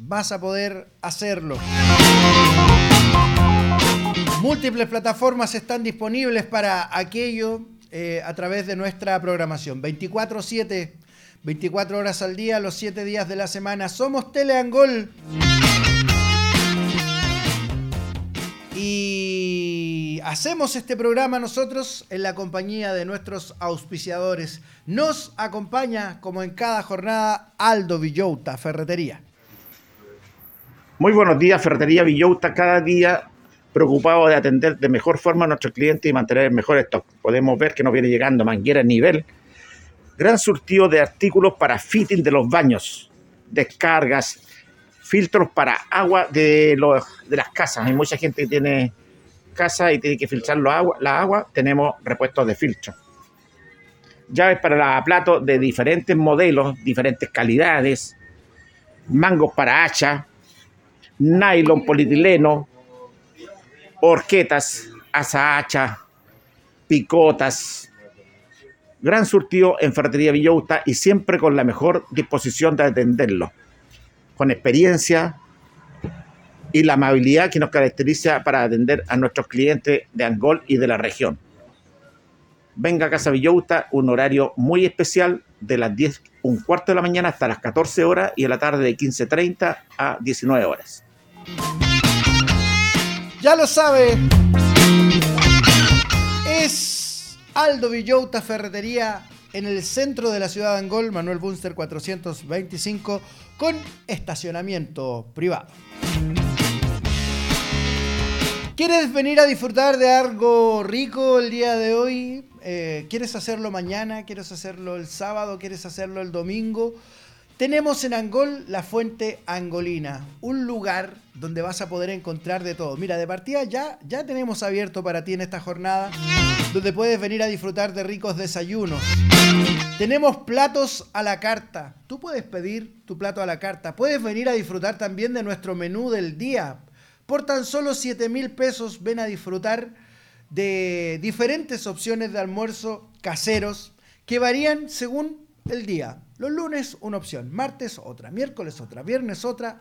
vas a poder hacerlo. Múltiples plataformas están disponibles para aquello a través de nuestra programación. 24/7, 24 horas al día, los 7 días de la semana. Somos Teleangol. Y hacemos este programa nosotros en la compañía de nuestros auspiciadores. Nos acompaña, como en cada jornada, Aldo Villota, Ferretería. Muy buenos días, Ferretería Villota, cada día preocupado de atender de mejor forma a nuestros clientes y mantener el mejor stock. Podemos ver que nos viene llegando mangueras nivel, gran surtido de artículos para fitting de los baños, descargas, filtros para agua de las casas. Hay mucha gente que tiene casa y tiene que filtrar la agua. Tenemos repuestos de filtro. Llaves para platos de diferentes modelos, diferentes calidades, mangos para hacha, nylon, polietileno, horquetas, asa hacha, picotas. Gran surtido en Ferretería Villota y siempre con la mejor disposición de atenderlo, con experiencia y la amabilidad que nos caracteriza para atender a nuestros clientes de Angol y de la región. Venga a Casa Villota, un horario muy especial de las 10:15 de la mañana hasta las 14 horas y en la tarde de 15:30 a 19 horas. Ya lo sabe, es Aldo Villota Ferretería en el centro de la ciudad de Angol, Manuel Bunster 425, con estacionamiento privado. ¿Quieres venir a disfrutar de algo rico el día de hoy? ¿Quieres hacerlo mañana? ¿Quieres hacerlo el sábado? ¿Quieres hacerlo el domingo? Tenemos en Angol la Fuente Angolina, un lugar donde vas a poder encontrar de todo. Mira, de partida ya tenemos abierto para ti en esta jornada, donde puedes venir a disfrutar de ricos desayunos. Tenemos platos a la carta. Tú puedes pedir tu plato a la carta. Puedes venir a disfrutar también de nuestro menú del día. Por tan solo 7,000 pesos ven a disfrutar de diferentes opciones de almuerzo caseros que varían según el día. Los lunes una opción, martes otra, miércoles otra, viernes otra.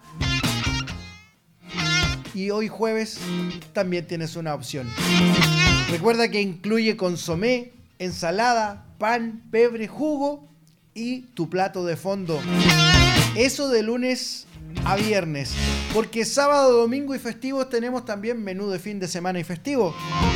Y hoy jueves también tienes una opción. Recuerda que incluye consomé, ensalada, pan, pebre, jugo y tu plato de fondo. Eso de lunes a viernes. Porque sábado, domingo y festivos tenemos también menú de fin de semana y festivo.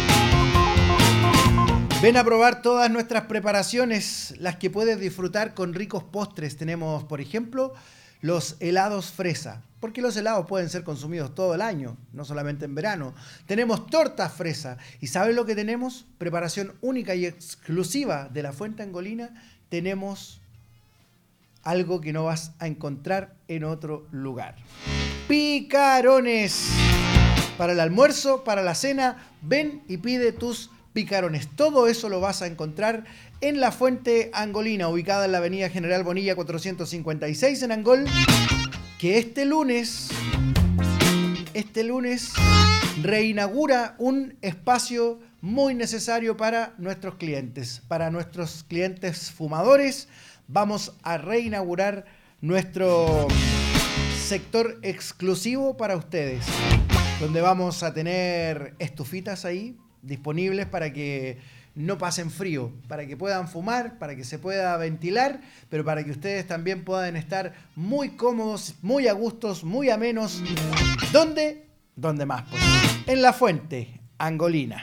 Ven a probar todas nuestras preparaciones, las que puedes disfrutar con ricos postres. Tenemos, por ejemplo, los helados fresa, porque los helados pueden ser consumidos todo el año, no solamente en verano. Tenemos tortas fresa. ¿Y sabes lo que tenemos? Preparación única y exclusiva de la Fuente Angolina. Tenemos algo que no vas a encontrar en otro lugar. Picarones. Para el almuerzo, para la cena, ven y pide tus picarones. Todo eso lo vas a encontrar en la Fuente Angolina, ubicada en la avenida General Bonilla 456 en Angol, que este lunes reinaugura un espacio muy necesario para nuestros clientes fumadores. Vamos a reinaugurar nuestro sector exclusivo para ustedes, donde vamos a tener estufitas ahí disponibles para que no pasen frío, para que puedan fumar, para que se pueda ventilar, pero para que ustedes también puedan estar muy cómodos, muy a gustos, muy amenos. ¿Dónde? ¿Dónde más? Pues en la Fuente Angolina.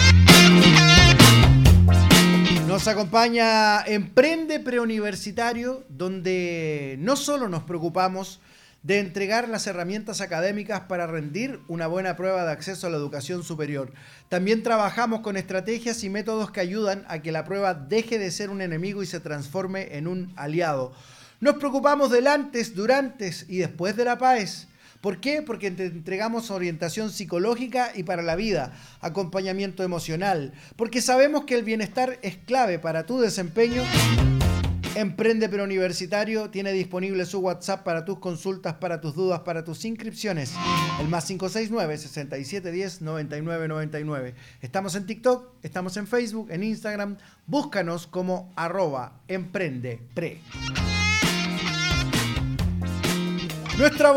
Nos acompaña Emprende Preuniversitario, donde no solo nos preocupamos de entregar las herramientas académicas para rendir una buena prueba de acceso a la educación superior. También trabajamos con estrategias y métodos que ayudan a que la prueba deje de ser un enemigo y se transforme en un aliado. Nos preocupamos del antes, durante y después de la PAES. ¿Por qué? Porque te entregamos orientación psicológica y para la vida, acompañamiento emocional, porque sabemos que el bienestar es clave para tu desempeño. Emprende Preuniversitario tiene disponible su WhatsApp para tus consultas, para tus dudas, para tus inscripciones. El +569 6710 9999. Estamos en TikTok, estamos en Facebook, en Instagram. Búscanos como @emprendepre. Nuestra